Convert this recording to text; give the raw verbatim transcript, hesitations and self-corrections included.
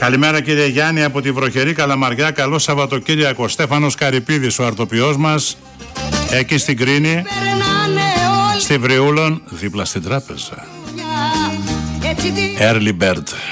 Καλημέρα κύριε Γιάννη από τη βροχερή Καλαμαριά. Καλό Σαββατοκύριακο. Στέφανος Καρυπίδης, ο αρτοποιός μας, εκεί στην Κρίνη, στη Βριούλων, δίπλα στην τράπεζα. Early Bird.